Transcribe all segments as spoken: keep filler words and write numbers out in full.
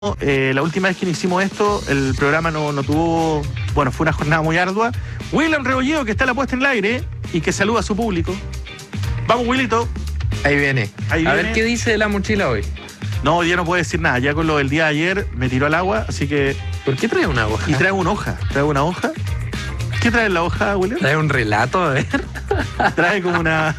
Eh, la última vez que hicimos esto, el programa no, no tuvo... Bueno, fue una jornada muy ardua. William Rebolledo, que está a la puesta en el aire y que saluda a su público. Vamos, Willito. Ahí viene. Ahí a viene. ver qué dice de la mochila hoy. No, hoy día no puede decir nada. Ya con lo del día de ayer me tiró al agua, así que... ¿Por qué trae una hoja? Y trae una hoja. Trae una hoja. ¿Qué trae en la hoja, William? Trae un relato, a ver. Trae como una...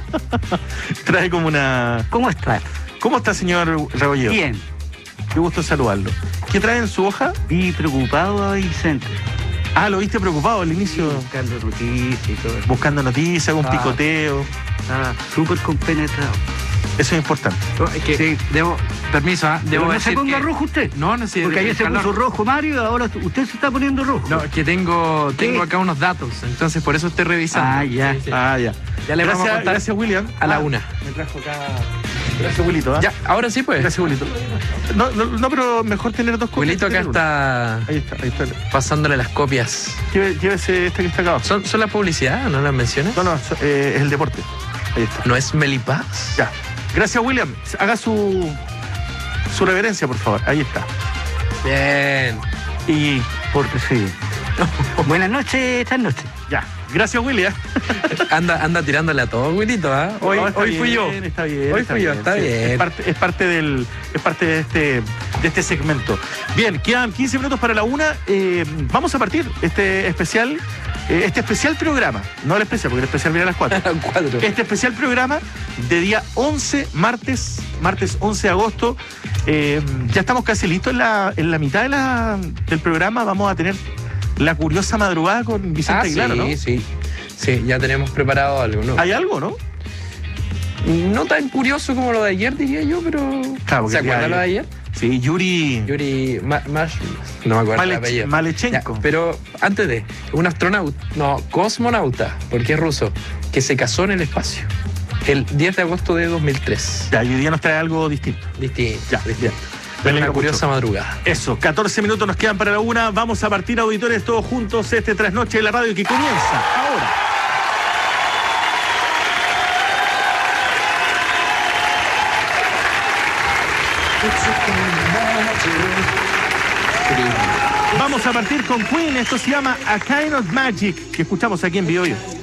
trae como una... ¿Cómo estás? ¿Cómo está, señor Rebolledo? Bien. Qué gusto saludarlo. ¿Qué trae en su hoja? Vi preocupado a Vicente. Ah, lo viste preocupado al inicio. Buscando noticias y todo eso. Buscando noticias, un Ah. picoteo. Está súper compenetrado. Eso es importante. No, es que Sí. debo, permiso, ¿ah? Pero debo no decir se ponga que- rojo usted. No, no sé. Porque el ayer se calor. puso rojo Mario y ahora usted se está poniendo rojo. No, es que tengo, tengo ¿Qué? acá unos datos, entonces por eso estoy revisando. Ah, ya. Sí, sí. Ah, ya. Ya le vamos a gracias, contar gracias, William. a la Ah, una. Me trajo acá. Gracias, Wilito. ¿ah? Ya, ahora sí pues. Gracias, Wilito. No, no, no, pero mejor tener dos copias. Wilito que acá tener una. está Ahí está, ahí está. pasándole las copias. Lleve- Llévese este que está acá abajo. ¿Son, son la publicidad? ¿No las mencionas? No, no, so- eh, es el deporte. Ahí está. ¿No es Melipaz? Ya. Gracias, William. Haga su, su reverencia, por favor. Ahí está. Bien. Y Porque sí. Buenas noches, estas noches. ya. Gracias, William. Anda, anda tirándole a todo, Wilito, ¿ah? Hoy, No, está hoy fui yo. bien, Está bien. Hoy fui yo, está sí. bien. Es parte, es parte del, es parte de este, de este segmento. Bien, quedan quince minutos para la una. Eh, vamos a partir este especial, eh, este especial programa, no el especial, porque el especial viene a las cuatro. Cuatro. Este especial programa de día once, martes, martes once de agosto. Eh, ya estamos casi listos en la, en la mitad de la, del programa. Vamos a tener la curiosa madrugada con Vicente Ah, Aguilar, sí, ¿no? sí. Sí, ya tenemos preparado algo, ¿no? ¿Hay algo, no? No tan curioso como lo de ayer, diría yo, pero... Claro, porque ¿Se el día acuerda de lo de ayer? Sí, Yuri, Yuri Ma- Mash... No me acuerdo el Malech- apellido. Malechenko. Ya, pero antes de... Un astronauta... No, cosmonauta, porque es ruso, que se casó en el espacio. El diez de agosto de dos mil tres. Ya, y hoy día nos trae algo distinto. Distinto. Ya, distinto. Me Fue alegro una curiosa mucho. madrugada. Eso, catorce minutos nos quedan para la una. Vamos a partir, auditores, todos juntos, este trasnoche de la radio que comienza ahora. Vamos a partir con Queen. Esto se llama A Kind of Magic, que escuchamos aquí en Bioyo.